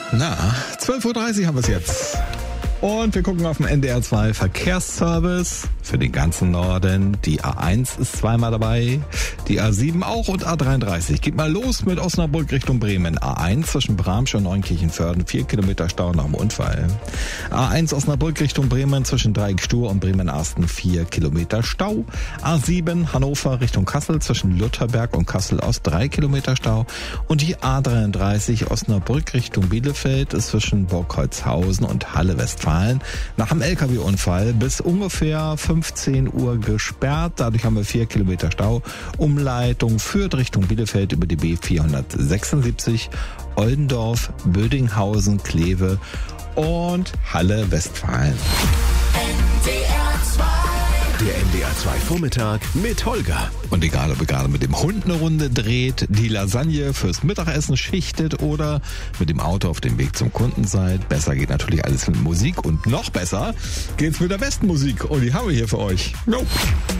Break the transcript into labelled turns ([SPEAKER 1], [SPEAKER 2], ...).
[SPEAKER 1] Na, 12.30 Uhr haben wir es jetzt. Und wir gucken auf den NDR 2 Verkehrsservice für den ganzen Norden. Die A1 ist zweimal dabei, die A7 auch und A33. Geht mal los mit Osnabrück Richtung Bremen. A1 zwischen Bramsch und Neunkirchenförden, 4 Kilometer Stau nach dem Unfall. A1 Osnabrück Richtung Bremen zwischen Dreieck-Stur und Bremen-Arsten, 4 Kilometer Stau. A7 Hannover Richtung Kassel zwischen Lutherberg und Kassel-Ost, 3 Kilometer Stau. Und die A33 Osnabrück Richtung Bielefeld ist zwischen Burgholzhausen und Halle-Westfalen nach einem LKW-Unfall bis ungefähr 15 Uhr gesperrt. Dadurch haben wir 4 Kilometer Stau. Umleitung führt Richtung Bielefeld über die B476, Oldendorf, Bödinghausen, Kleve und Halle-Westfalen.
[SPEAKER 2] Der NDR 2 Vormittag mit Holger.
[SPEAKER 1] Und egal, ob ihr gerade mit dem Hund eine Runde dreht, die Lasagne fürs Mittagessen schichtet oder mit dem Auto auf dem Weg zum Kunden seid, besser geht natürlich alles mit Musik und noch besser geht's mit der besten Musik. Und die haben wir hier für euch. No.